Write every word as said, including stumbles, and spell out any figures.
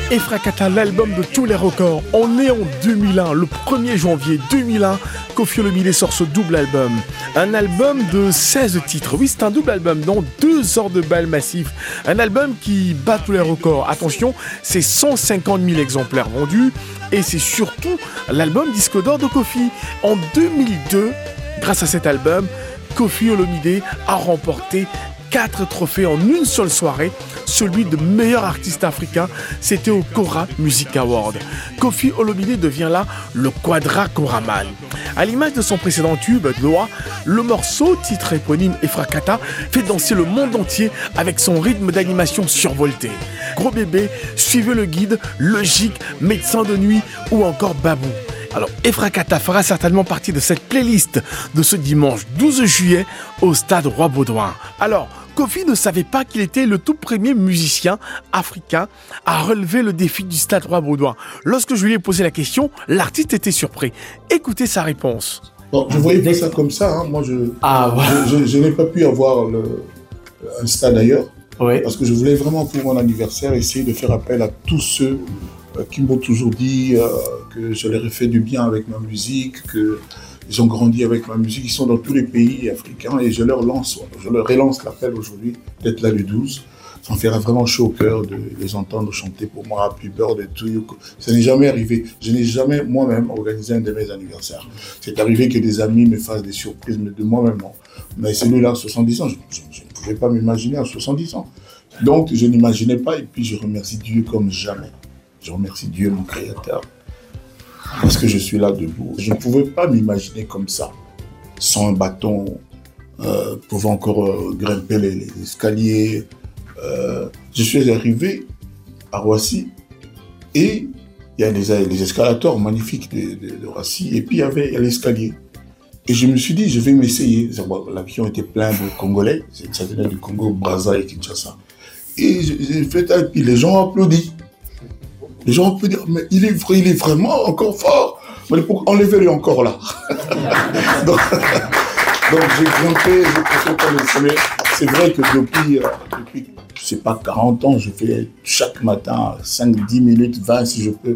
Efra Kata, l'album de tous les records. On est en deux mille un, le premier janvier deux mille un, Koffi Olomide sort ce double album. Un album de seize titres. Oui, c'est un double album, dont deux heures de bal massif. Un album qui bat tous les records. Attention, c'est cent cinquante mille exemplaires vendus. Et c'est surtout l'album disque d'or de Koffi. En deux mille deux, grâce à cet album, Koffi Olomide a remporté quatre trophées en une seule soirée. Celui de meilleur artiste africain, c'était au Kora Music Award. Koffi Olomide devient là le Quadra Koraman. À l'image de son précédent tube, Loa, le morceau, titre éponyme Efra Kata, fait danser le monde entier avec son rythme d'animation survolté. Gros bébé, suivez le guide, Logique, Médecin de nuit ou encore Babou. Alors, Efra Kata fera certainement partie de cette playlist de ce dimanche douze juillet au stade Roi-Baudouin. Alors, Koffi ne savait pas qu'il était le tout premier musicien africain à relever le défi du stade Roi-Baudouin. Lorsque je lui ai posé la question, l'artiste était surpris. Écoutez sa réponse. Bon, je voyais pas ça comme ça. Hein. Moi, je, ah, ouais. je, je, je n'ai pas pu avoir le, un stade ailleurs. Ouais. Parce que je voulais vraiment, pour mon anniversaire, essayer de faire appel à tous ceux euh, qui m'ont toujours dit euh, que je leur ai fait du bien avec ma musique, que ils ont grandi avec ma musique, ils sont dans tous les pays africains et je leur lance, je leur relance l'appel aujourd'hui d'être là le douze. Ça me fera vraiment chaud au cœur de les entendre chanter pour moi Happy Birthday to you. Ça n'est jamais arrivé. Je n'ai jamais moi-même organisé un de mes anniversaires. C'est arrivé que des amis me fassent des surprises, mais de moi-même non. Mais celui-là, soixante-dix ans, je, je, je ne pouvais pas m'imaginer à soixante-dix ans. Donc je n'imaginais pas et puis je remercie Dieu comme jamais. Je remercie Dieu, mon créateur. Parce que je suis là debout. Je ne pouvais pas m'imaginer comme ça, sans un bâton, euh, pouvant encore euh, grimper les, les escaliers. Euh, je suis arrivé à Roissy et il y a des, des escalators magnifiques de, de, de Roissy et puis il y avait l'escalier. Et je me suis dit, je vais m'essayer. L'avion était plein de Congolais, ça venait du Congo, Brazza et Kinshasa. Et j'ai fait ça et puis les gens ont applaudi. Les gens peuvent dire, mais il est, vrai, il est vraiment encore fort. Mais pour enlever-le encore là. donc, donc j'ai grimpé, j'ai passé par le sommet. C'est vrai que depuis, euh, depuis, je sais pas, quarante ans, je fais chaque matin cinq, dix minutes, vingt si je peux.